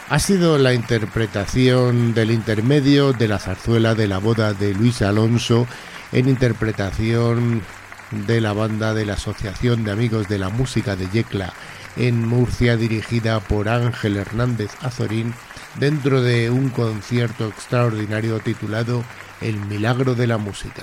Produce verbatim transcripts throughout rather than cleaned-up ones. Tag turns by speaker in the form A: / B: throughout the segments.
A: Ha sido la interpretación del intermedio de la zarzuela de la boda de Luis Alonso en interpretación de la banda de la Asociación de Amigos de la Música de Yecla en Murcia, dirigida por Ángel Hernández Azorín, dentro de un concierto extraordinario titulado El Milagro de la Música.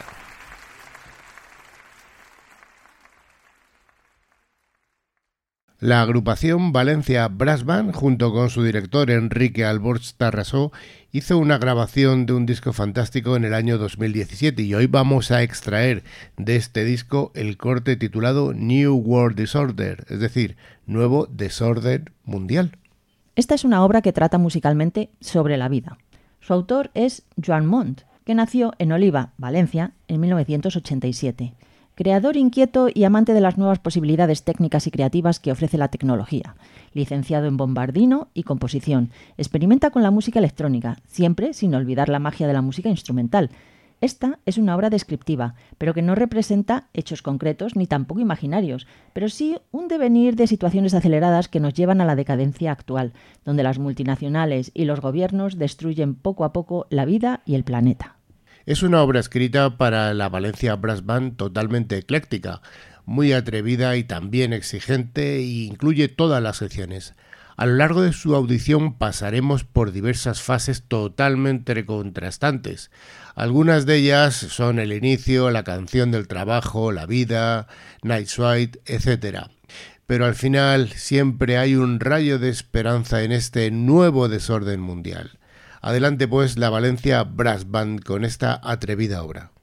A: La agrupación Valencia Brass Band, junto con su director Enrique Alborch Tarrasó, hizo una grabación de un disco fantástico en el año dos mil diecisiete y hoy vamos a extraer de este disco el corte titulado New World Disorder, es decir, Nuevo Desorden Mundial.
B: Esta es una obra que trata musicalmente sobre la vida. Su autor es Joan Mont, que nació en Oliva, Valencia, en mil novecientos ochenta y siete. Creador inquieto y amante de las nuevas posibilidades técnicas y creativas que ofrece la tecnología. Licenciado en bombardino y composición, experimenta con la música electrónica, siempre sin olvidar la magia de la música instrumental. Esta es una obra descriptiva, pero que no representa hechos concretos ni tampoco imaginarios, pero sí un devenir de situaciones aceleradas que nos llevan a la decadencia actual, donde las multinacionales y los gobiernos destruyen poco a poco la vida y el planeta.
A: Es una obra escrita para la Valencia Brass Band totalmente ecléctica, muy atrevida y también exigente, e incluye todas las secciones. A lo largo de su audición pasaremos por diversas fases totalmente contrastantes. Algunas de ellas son el inicio, la canción del trabajo, la vida, Night Swipe, etcétera. Pero al final siempre hay un rayo de esperanza en este nuevo desorden mundial. Adelante pues la Valencia Brass Band con esta atrevida obra.